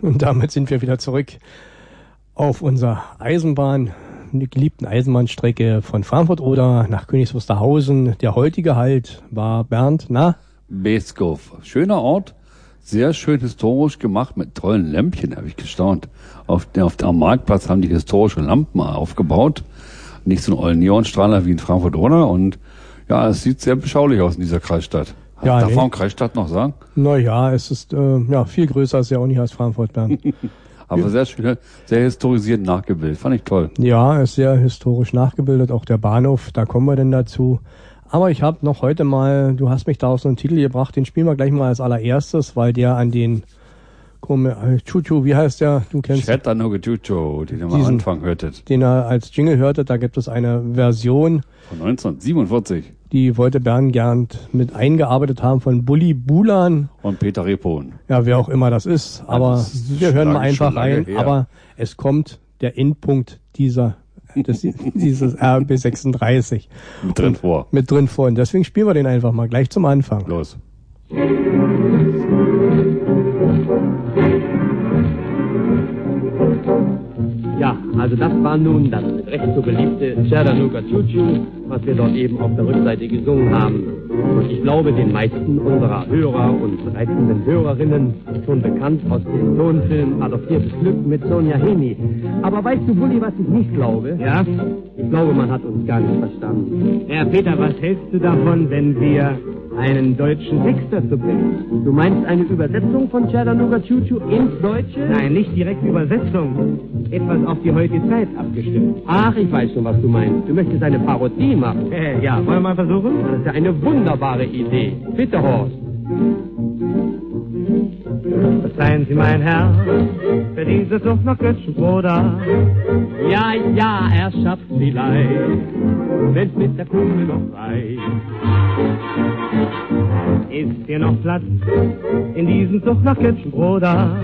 Und damit sind wir wieder zurück auf unserer Eisenbahn, der geliebten Eisenbahnstrecke von Frankfurt-Oder nach Königs Wusterhausen. Der heutige Halt war, Bernd, Beeskow. Schöner Ort, sehr schön historisch gemacht mit tollen Lämpchen, habe ich gestaunt. Am Marktplatz haben die historische Lampen aufgebaut. Nicht so ein ollen Neonstrahler wie in Frankfurt-Oder. Und ja, es sieht sehr beschaulich aus in dieser Kreisstadt. Darf man Kreisstadt noch sagen? Naja, es ist viel größer ist ja auch nicht als Frankfurt, Bernd. Aber sehr schön, sehr historisiert nachgebildet. Fand ich toll. Ja, ist sehr historisch nachgebildet, auch der Bahnhof, da kommen wir denn dazu. Aber ich habe noch heute mal, du hast mich da auf so einen Titel gebracht, den spielen wir gleich mal als allererstes, weil der an den Chuchu, wie heißt der? Du kennst Chattanooga Chuchu, den ihr am Anfang hörtet. Den er als Jingle hörtet, da gibt es eine Version. Von 1947. Die wollte Bernd gern mit eingearbeitet haben von Bully Bulan. Und Peter Repon. Ja, wer auch immer das ist. Aber wir hören mal einfach rein. Aber es kommt der Endpunkt dieses RB36. Mit drin vor. Mit drin vor. Und deswegen spielen wir den einfach mal gleich zum Anfang. Los. Ja, also das war nun das recht so beliebte Chattanooga Choo-Choo, was wir dort eben auf der Rückseite gesungen haben. Und ich glaube, den meisten unserer Hörer und reizenden Hörerinnen schon bekannt aus dem Tonfilm Adoptiertes Glück mit Sonja Henie. Aber weißt du, Bulli, was ich nicht glaube? Ja? Ich glaube, man hat uns gar nicht verstanden. Ja, Peter, was hältst du davon, wenn wir einen deutschen Text dazu bringen? Du meinst eine Übersetzung von Chattanooga Choo-Choo ins Deutsche? Nein, nicht direkt Übersetzung. Etwas auf die heutige Zeit abgestimmt. Ach, ich weiß schon, was du meinst. Du möchtest eine Parodie machen. Ja, wollen wir mal versuchen? Das ist ja eine wunderbare Idee. Bitte, Horst. Verzeihen Sie, mein Herr, für diese Flucht nach Götzenbroda. Ja, er schafft sie leicht, wenn's mit der Kugel noch reicht. Ist hier noch Platz in diesem Zug nach Götzenbroda?